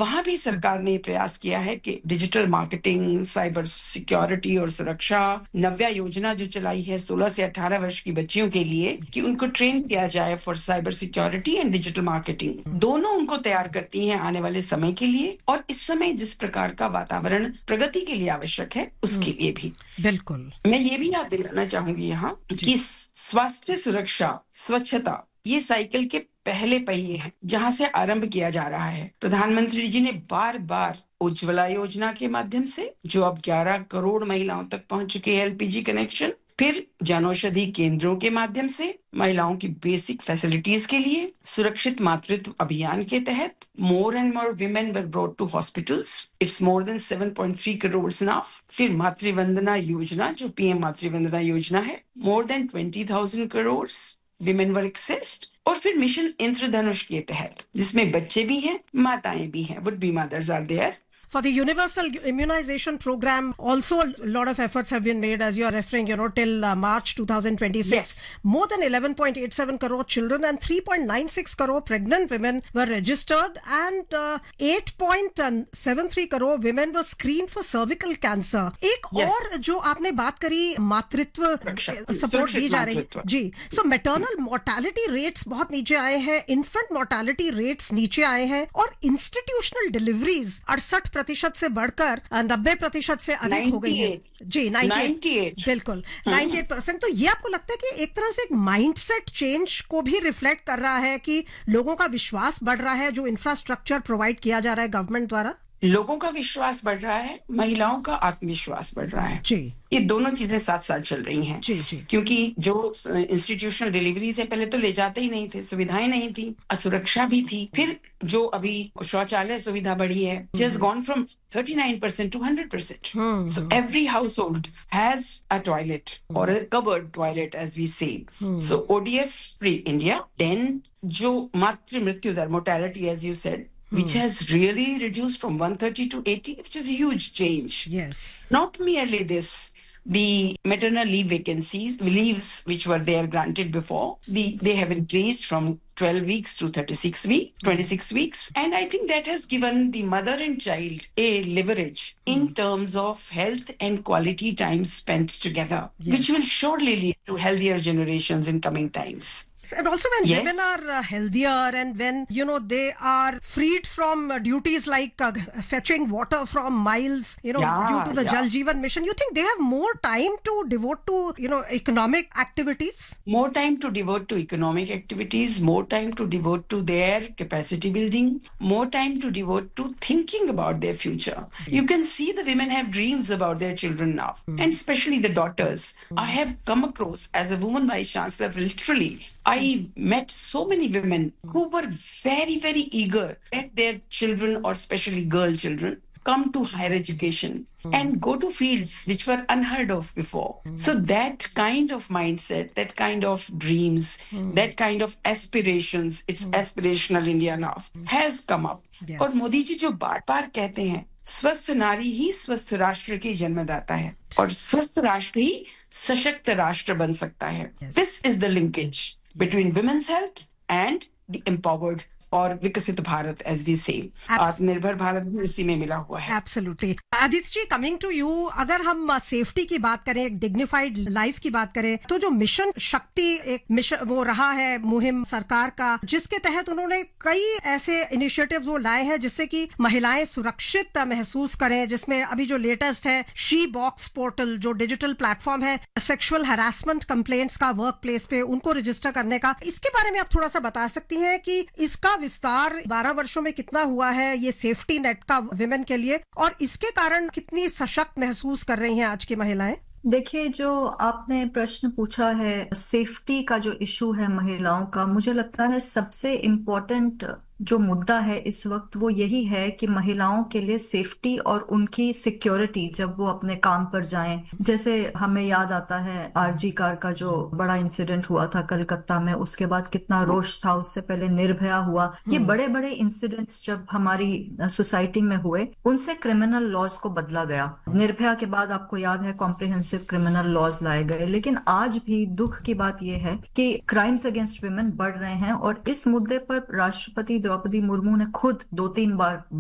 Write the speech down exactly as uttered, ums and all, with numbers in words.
वहां भी सरकार ने प्रयास किया है कि डिजिटल मार्केटिंग, साइबर सिक्योरिटी और सुरक्षा, नव्या योजना जो चलाई है सोलह से अठारह वर्ष की बच्चियों के लिए, कि उनको ट्रेन किया जाए for cyber security and digital marketing. दोनों उनको तैयार करती हैं आने वाले समय के लिए, और इस समय जिस प्रकार का वातावरण प्रगति के लिए आवश्यक है उसके लिए भी। बिल्कुल। मैं ये भी याद दिलाना चाहूंगी यहाँ कि स्वास्थ्य, सुरक्षा, स्वच्छता ये साइकिल के पहले पहिए हैं जहां से आरंभ किया जा रहा है। प्रधानमंत्री जी ने बार बार उज्ज्वला योजना के माध्यम से, जो अब ग्यारह करोड़ महिलाओं तक पहुंच चुके हैं एलपीजी कनेक्शन, फिर जनौषधि केंद्रों के माध्यम से महिलाओं की बेसिक फैसिलिटीज के लिए, सुरक्षित मातृत्व अभियान के तहत more and more women were brought to hospitals, it's more than seven point three crore now. फिर मातृवंदना योजना जो पीएम मातृवंदना योजना है, more than twenty thousand crore women were accessed. और फिर मिशन इंद्रधनुष के तहत जिसमें बच्चे भी हैं, माताएं भी हैं, would be mothers are there. For the universal immunization program, also a lot of efforts have been made, as you are referring, you know, till uh, March twenty twenty-six. Yes. More than eleven point eight seven crore children and three point nine six crore pregnant women were registered, and uh, eight point seven three crore women were screened for cervical cancer. एक Yes. और जो आपने बात करी, मातृत्व support दी जा रही जी, सो maternal mortality rates बहुत नीचे आए हैं, इन्फेंट मोर्टालिटी रेट्स नीचे आए हैं, और इंस्टीट्यूशनल डिलीवरीज अड़सठ प्रतिशत से बढ़कर नब्बे प्रतिशत से अधिक हो गई है जी। अट्ठानवे बिल्कुल अट्ठानवे परसेंट। तो ये आपको लगता है कि एक तरह से एक माइंडसेट चेंज को भी रिफ्लेक्ट कर रहा है कि लोगों का विश्वास बढ़ रहा है जो इंफ्रास्ट्रक्चर प्रोवाइड किया जा रहा है गवर्नमेंट द्वारा? लोगों का विश्वास बढ़ रहा है, महिलाओं का आत्मविश्वास बढ़ रहा है जी। ये दोनों चीजें साथ साथ चल रही हैं। जी, जी। क्योंकि जो इंस्टीट्यूशनल डिलीवरी से पहले तो ले जाते ही नहीं थे, सुविधाएं नहीं थी, असुरक्षा भी थी। फिर जो अभी शौचालय सुविधा बढ़ी है, just gone from thirty-nine percent to one hundred percent. Hmm. So every household has a toilet or a covered toilet, as we say. Hmm. So O D F free India. Then जो मातृ मृत्यु दर, mortality, as you said, which has really reduced from one thirty to eighty, which is a huge change. Yes. Not merely this, the maternal leave vacancies, leaves which were there granted before, the, they have increased from twelve weeks to thirty-six weeks, twenty-six weeks. And I think that has given the mother and child a leverage mm. in terms of health and quality time spent together, yes. which will surely lead to healthier generations in coming times. And also when yes. women are uh, healthier, and when, you know, they are freed from uh, duties like uh, fetching water from miles, you know, yeah, due to the yeah. Jal Jeevan mission, you think they have more time to devote to, you know, economic activities? More time to devote to economic activities, more time to devote to their capacity building, more time to devote to thinking about their future. Mm. You can see the women have dreams about their children now, mm. and especially the daughters. Mm. I have come across, as a woman vice chancellor, literally, I met so many women who were very, very eager that their children, or especially girl children, come to higher education mm. and go to fields which were unheard of before. Mm. So that kind of mindset, that kind of dreams, mm. that kind of aspirations, it's mm. aspirational India now, mm. has come up. Yes. और मोदी जी जो बार बार कहते हैं, स्वस्थ नारी ही स्वस्थ राष्ट्र की जन्मदाता है, और स्वस्थ राष्ट्र ही सशक्त राष्ट्र बन सकता है. Yes. This is the linkage between yes. women's health and the empowered और विकसित भारत, as we say. आत्मनिर्भर भारत भी उसी में मिला हुआ है. Absolutely. Aditya ji, coming to you, अगर हम सेफ्टी की बात करें, एक डिग्निफाइड लाइफ की बात करें, तो जो मिशन शक्ति एक मिशन वो रहा है मुहिम सरकार का, जिसके तहत उन्होंने कई ऐसे इनिशिएटिव्स वो लाए हैं जिससे कि महिलाएं सुरक्षित महसूस करें, जिसमें अभी जो लेटेस्ट है शी बॉक्स पोर्टल, जो डिजिटल प्लेटफॉर्म है सेक्सुअल हरासमेंट कंप्लेंट्स का वर्क प्लेस पे उनको रजिस्टर करने का. इसके बारे में आप थोड़ा सा बता सकती हैं कि इसका विस्तार बारह वर्षों में कितना हुआ है, ये सेफ्टी नेट का विमेन के लिए, और इसके कारण कितनी सशक्त महसूस कर रही हैं आज की महिलाएं? देखिए, जो आपने प्रश्न पूछा है, सेफ्टी का जो इशू है महिलाओं का, मुझे लगता है सबसे इम्पोर्टेंट जो मुद्दा है इस वक्त वो यही है कि महिलाओं के लिए सेफ्टी और उनकी सिक्योरिटी जब वो अपने काम पर जाएं. जैसे हमें याद आता है आरजी कार का जो बड़ा इंसिडेंट हुआ था कलकत्ता में, उसके बाद कितना रोष था, उससे पहले निर्भया हुआ. ये बड़े बड़े इंसिडेंट्स जब हमारी सोसाइटी में हुए, उनसे क्रिमिनल लॉज को बदला गया. निर्भया के बाद आपको याद है कॉम्प्रिहेंसिव क्रिमिनल लॉज लाए गए. लेकिन आज भी दुख की बात यह है कि क्राइम्स अगेंस्ट वुमेन बढ़ रहे हैं, और इस मुद्दे पर राष्ट्रपति द्रौपदी मुर्मू ने खुद दो तीन बार